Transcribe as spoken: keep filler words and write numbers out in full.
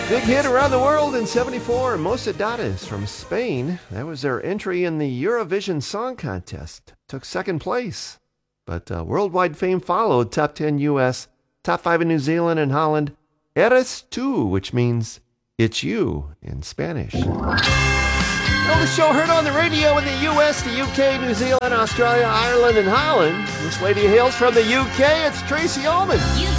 Big hit around the world in seventy-four. Mocedades from Spain. That was their entry in the Eurovision Song Contest. Took second place. But uh, worldwide fame followed. Top ten U S, top five in New Zealand and Holland. Eres tú, which means it's you in Spanish. Well, the show heard on the radio in the U S, the U K, New Zealand, Australia, Ireland, and Holland. This lady hails from the U K. It's Tracy Ullman. You